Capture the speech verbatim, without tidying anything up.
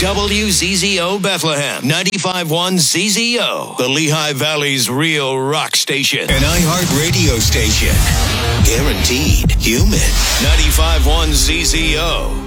W Z Z O Bethlehem, ninety-five point one Z Z O, the Lehigh Valley's real rock station. An iHeart radio station. Guaranteed human. ninety-five point one Z Z O.